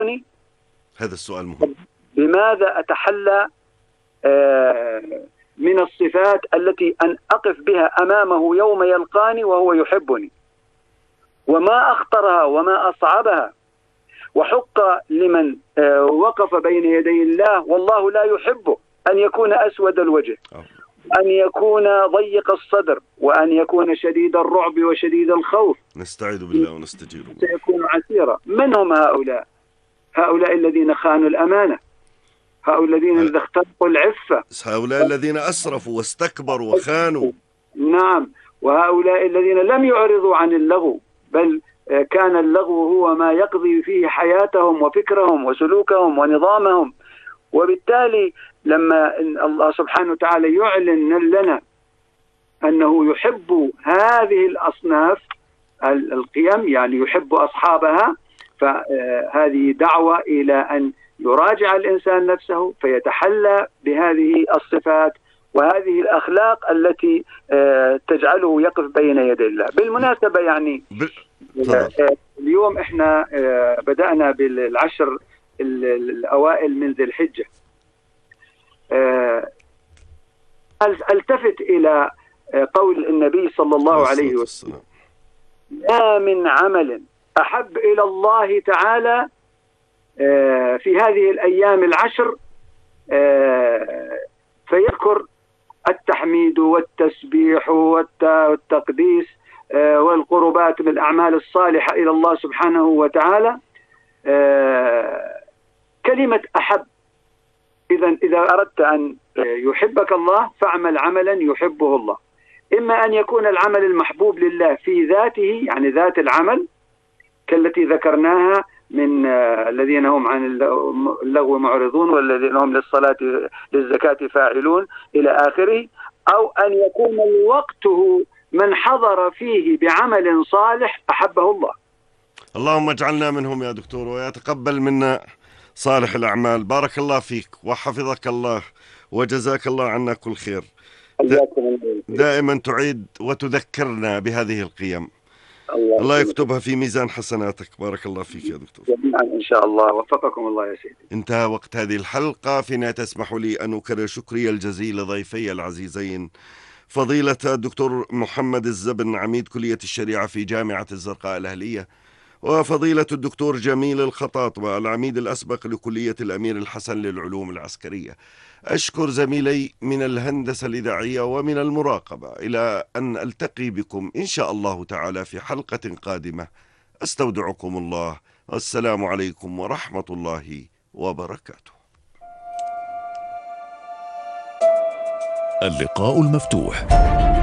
هذا السؤال مهم. بماذا أتحلى من الصفات التي أن أقف بها أمامه يوم يلقاني وهو يحبني؟ وما أخطرها وما أصعبها. وحق لمن وقف بين يدي الله والله لا يحبه أن يكون أسود الوجه، أن يكون ضيق الصدر، وأن يكون شديد الرعب وشديد الخوف. نستعيذ بالله ونستجير. سيكون عسيرا. من هم هؤلاء؟ هؤلاء الذين خانوا الأمانة، هؤلاء الذين إذا اخترقوا العفة، هؤلاء الذين أسرفوا واستكبروا وخانوا. نعم، وهؤلاء الذين لم يعرضوا عن اللغو، بل كان اللغو هو ما يقضي فيه حياتهم وفكرهم وسلوكهم ونظامهم. وبالتالي لما الله سبحانه وتعالى يعلن لنا أنه يحب هذه الأصناف القيم، يعني يحب أصحابها، فهذه دعوة إلى أن يراجع الإنسان نفسه فيتحلى بهذه الصفات وهذه الأخلاق التي تجعله يقف بين يدي الله. بالمناسبة يعني اليوم احنا بدأنا بالعشر الأوائل من ذي الحجة. التفت إلى قول النبي صلى الله عليه وسلم: ما من عمل أحب إلى الله تعالى في هذه الأيام العشر، فيذكر التحميد والتسبيح والتقديس والقربات بالأعمال الصالحة إلى الله سبحانه وتعالى. كلمة أحب. إذا أردت أن يحبك الله فاعمل عملا يحبه الله. إما أن يكون العمل المحبوب لله في ذاته، يعني ذات العمل كالتي ذكرناها من الذين هم عن اللغو معرضون والذين هم للصلاة للزكاة فاعلون إلى آخره، أو أن يكون وقته من حضر فيه بعمل صالح أحبه الله. اللهم اجعلنا منهم يا دكتور، ويتقبل منا صالح الأعمال. بارك الله فيك وحفظك الله وجزاك الله عنا كل خير. دائما تعيد وتذكرنا بهذه القيم. الله يكتبها في ميزان حسناتك. بارك الله فيك يا دكتور. جميعا إن شاء الله. وفقكم الله يا سيدي. انتهى وقت هذه الحلقة. فينا تسمح لي أن أكرر شكري الجزيل لضيفي العزيزين فضيلة الدكتور محمد الزبن، عميد كلية الشريعة في جامعة الزرقاء الأهلية، وفضيلة الدكتور جميل الخطاطبة، العميد الأسبق لكلية الأمير الحسن للعلوم العسكرية. أشكر زميلي من الهندسة الإذاعية ومن المراقبة. إلى أن ألتقي بكم إن شاء الله تعالى في حلقة قادمة، أستودعكم الله، والسلام عليكم ورحمة الله وبركاته. اللقاء المفتوح.